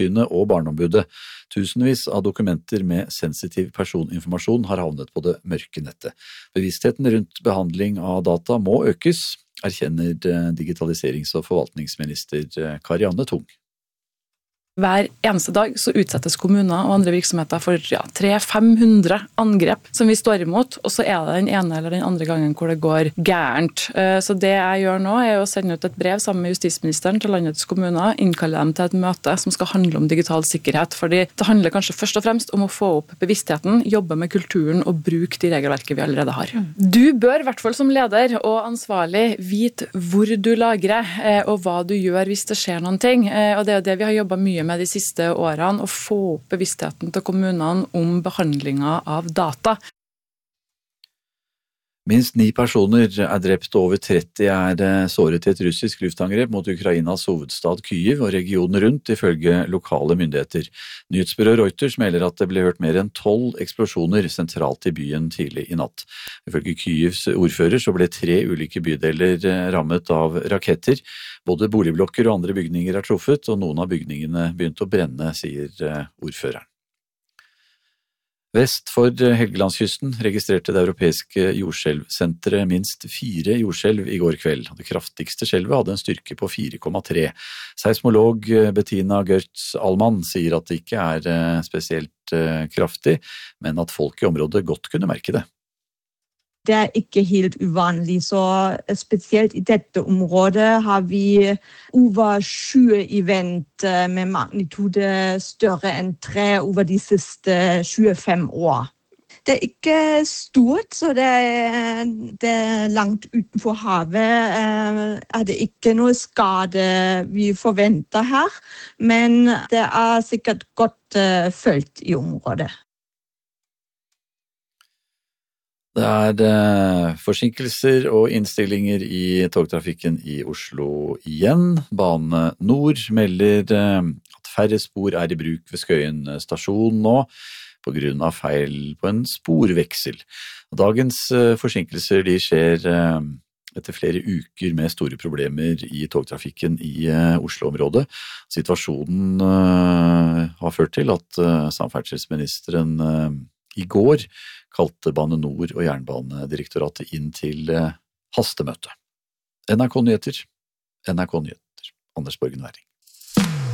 Datatilsynet og Barneombudet. Tusenvis av dokumenter med sensitiv personinformasjon har havnet på det mørke nettet. Bevisstheten rundt behandling av data må økes, erkjenner digitaliserings- og forvaltningsminister Karianne Tung. Hver eneste dag så utsettes kommuner og andre virksomheter for 300-500 angrep som vi står imot, og så er det den ene eller den andre gangen hvor det går gærent. Så det jeg gjør nå er å sende ut et brev sammen med justisministeren til landets kommuner, innkalle dem til et møte som skal handle om digital sikkerhet, fordi det handler kanskje først og fremst om å få opp bevisstheten, jobbe med kulturen og bruke de regelverket vi allerede har. Du bør i hvert fall som leder og ansvarlig vite hvor du lagrer og hva du gjør hvis det skjer noen ting, og det er det vi har jobbet mye med de siste årene, å få opp bevisstheten til kommunene om behandlinga av data. Minst 9 personer er drept og over 30 er såret i et russisk luftangrep mot Ukrainas hovedstad Kyiv og regionen rundt, ifølge lokale myndigheter. Nyhetsbyrået Reuters melder at det ble hørt mer enn 12 eksplosjoner sentralt i byen tidlig i natt. Ifølge Kyivs ordfører så ble 3 ulike bydeler rammet av raketter. Både boligblokker og andre bygninger er truffet, og noen av bygningene begynte å brenne, sier ordføreren. Vest for Helgelandskysten registrerte det europeiske jordskjelvsenteret minst 4 jordskjelv i går kveld. Det kraftigste skjelvet hadde en styrke på 4,3. Seismolog Bettina Görtz-Allmann sier at det ikke er spesielt kraftig, men at folk i området godt kunne merke det. Det er ikke helt uvanlig, så spesielt i dette området har vi over 20 event med magnitude større enn 3 over de siste 25 år. Det er ikke stort, så det er langt utenfor havet. Er det ikke noe skade vi forventer her, men det er sikkert godt følt i området. Det er forsinkelser og innstillinger i togtrafikken i Oslo igjen. Bane Nor melder at færre spor er i bruk ved Skøyen stasjon nå, på grunn av feil på en sporveksel. Dagens forsinkelser de skjer etter flere uker med store problemer i togtrafikken i Oslo-området. Situasjonen har ført til at samferdselsministeren i går kalte Bane Nor og Jernbanedirektoratet inn til hastemøte. NRK Nyheter, Anders Borgen Werring.